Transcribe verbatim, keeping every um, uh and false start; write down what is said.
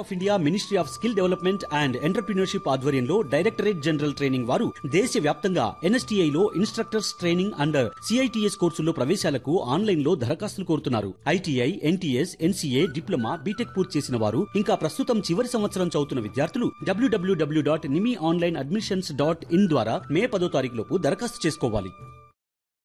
Of India ministry of skill development and entrepreneurship ఆధ్వర్యంలో directorate general training వారు దేశ వ్యాప్తంగా ఎన్ఎస్టీఐ లో ఇన్స్ట్రక్టర్స్ ట్రైనింగ్ అండ్ సిఐటిఎస్ కోర్సుల్లో ప్రవేశాలకు ఆన్లైన్ లో దరఖాస్తులు కోరుతున్నారు. ITI, NTS, NCA, diploma, BTech పూర్తి చేసిన వారు ఇంకా ప్రస్తుతం చివరి సంవత్సరం చదువుతున్న విద్యార్థులు డబ్ల్యూడబ్ల్యూడబ్ల్యూ dot Nimi online admissions dot in ద్వారా మే పదో తారీఖు లోపు దరఖాస్తు చేసుకోవాలి.